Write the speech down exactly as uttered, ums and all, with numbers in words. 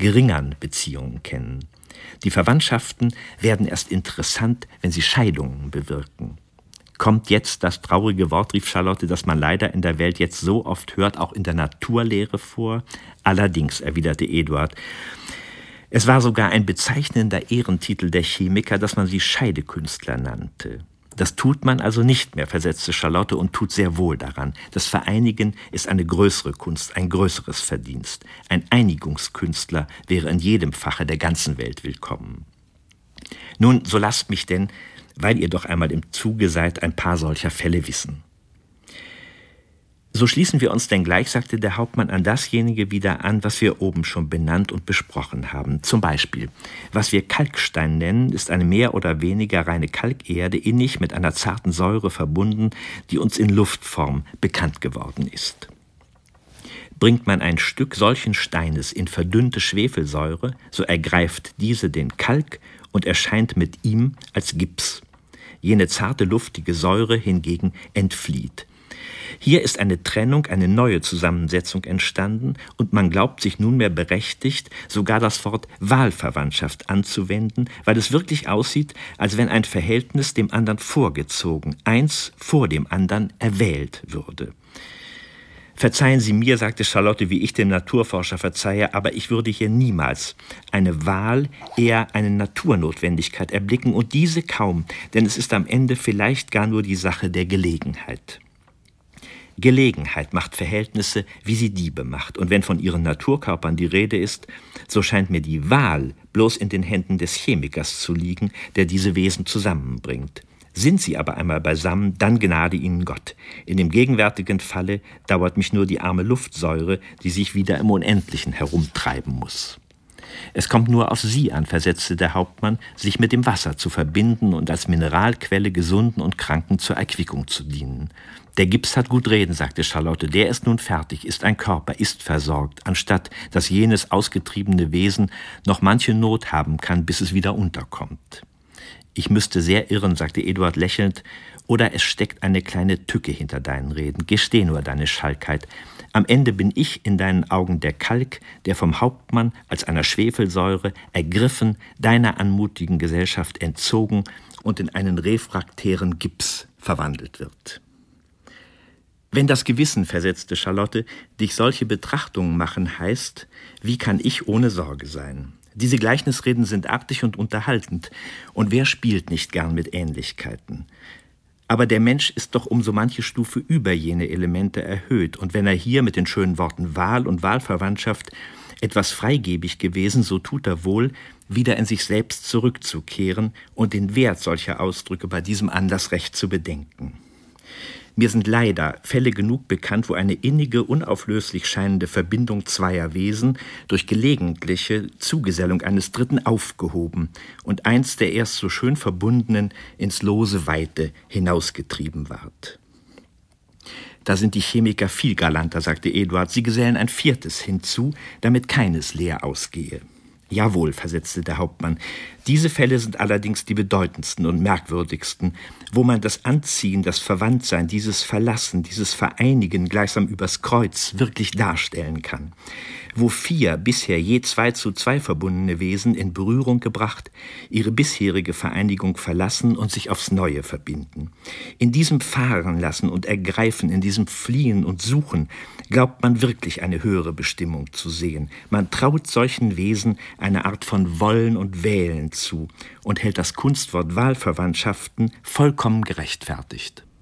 geringeren Beziehungen kennen. Die Verwandtschaften werden erst interessant, wenn sie Scheidungen bewirken. Kommt jetzt das traurige Wort, rief Charlotte, das man leider in der Welt jetzt so oft hört, auch in der Naturlehre vor? Allerdings, erwiderte Eduard. Es war sogar ein bezeichnender Ehrentitel der Chemiker, dass man sie Scheidekünstler nannte. Das tut man also nicht mehr, versetzte Charlotte, und tut sehr wohl daran. Das Vereinigen ist eine größere Kunst, ein größeres Verdienst. Ein Einigungskünstler wäre in jedem Fache der ganzen Welt willkommen. Nun, so lasst mich denn, weil ihr doch einmal im Zuge seid, ein paar solcher Fälle wissen. So schließen wir uns denn gleich, sagte der Hauptmann, an dasjenige wieder an, was wir oben schon benannt und besprochen haben. Zum Beispiel, was wir Kalkstein nennen, ist eine mehr oder weniger reine Kalkerde, innig mit einer zarten Säure verbunden, die uns in Luftform bekannt geworden ist. Bringt man ein Stück solchen Steines in verdünnte Schwefelsäure, so ergreift diese den Kalk und erscheint mit ihm als Gips. Jene zarte, luftige Säure hingegen entflieht. Hier ist eine Trennung, eine neue Zusammensetzung entstanden und man glaubt sich nunmehr berechtigt, sogar das Wort Wahlverwandtschaft anzuwenden, weil es wirklich aussieht, als wenn ein Verhältnis dem anderen vorgezogen, eins vor dem anderen erwählt würde. Verzeihen Sie mir, sagte Charlotte, wie ich dem Naturforscher verzeihe, aber ich würde hier niemals eine Wahl, eher eine Naturnotwendigkeit erblicken und diese kaum, denn es ist am Ende vielleicht gar nur die Sache der Gelegenheit. Gelegenheit macht Verhältnisse, wie sie Diebe macht. Und wenn von ihren Naturkörpern die Rede ist, so scheint mir die Wahl bloß in den Händen des Chemikers zu liegen, der diese Wesen zusammenbringt. Sind sie aber einmal beisammen, dann gnade ihnen Gott. In dem gegenwärtigen Falle dauert mich nur die arme Luftsäure, die sich wieder im Unendlichen herumtreiben muss. Es kommt nur auf Sie an, versetzte der Hauptmann, sich mit dem Wasser zu verbinden und als Mineralquelle Gesunden und Kranken zur Erquickung zu dienen. Der Gips hat gut reden, sagte Charlotte, der ist nun fertig, ist ein Körper, ist versorgt, anstatt dass jenes ausgetriebene Wesen noch manche Not haben kann, bis es wieder unterkommt. Ich müsste sehr irren, sagte Eduard lächelnd, oder es steckt eine kleine Tücke hinter deinen Reden. Gesteh nur deine Schalkheit. Am Ende bin ich in deinen Augen der Kalk, der vom Hauptmann als einer Schwefelsäure ergriffen, deiner anmutigen Gesellschaft entzogen und in einen refraktären Gips verwandelt wird. Wenn das Gewissen, versetzte Charlotte, dich solche Betrachtungen machen heißt, wie kann ich ohne Sorge sein? Diese Gleichnisreden sind artig und unterhaltend, und wer spielt nicht gern mit Ähnlichkeiten? Aber der Mensch ist doch um so manche Stufe über jene Elemente erhöht, und wenn er hier mit den schönen Worten Wahl und Wahlverwandtschaft etwas freigebig gewesen, so tut er wohl, wieder in sich selbst zurückzukehren und den Wert solcher Ausdrücke bei diesem Anlass recht zu bedenken. Mir sind leider Fälle genug bekannt, wo eine innige, unauflöslich scheinende Verbindung zweier Wesen durch gelegentliche Zugesellung eines Dritten aufgehoben und eins der erst so schön verbundenen ins lose Weite hinausgetrieben ward. Da sind die Chemiker viel galanter, sagte Eduard. Sie gesellen ein viertes hinzu, damit keines leer ausgehe. Jawohl, versetzte der Hauptmann. Diese Fälle sind allerdings die bedeutendsten und merkwürdigsten, wo man das Anziehen, das Verwandtsein, dieses Verlassen, dieses Vereinigen gleichsam übers Kreuz wirklich darstellen kann. Wo vier bisher je zwei zu zwei verbundene Wesen in Berührung gebracht, ihre bisherige Vereinigung verlassen und sich aufs Neue verbinden. In diesem Fahrenlassen und Ergreifen, in diesem Fliehen und Suchen, glaubt man wirklich eine höhere Bestimmung zu sehen. Man traut solchen Wesen eine Art von Wollen und Wählen zu und hält das Kunstwort Wahlverwandtschaften vollkommen gerechtfertigt.